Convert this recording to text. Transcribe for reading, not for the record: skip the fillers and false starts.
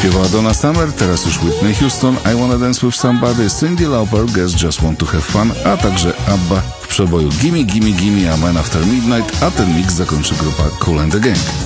śpiewała Donna Summer, teraz już Whitney Houston, I Wanna Dance With Somebody, Cyndi Lauper, Girls Just Want To Have Fun, a także ABBA w przeboju Gimme Gimme Gimme, a Man After Midnight, a ten mix zakończy grupa Kool and the Gang.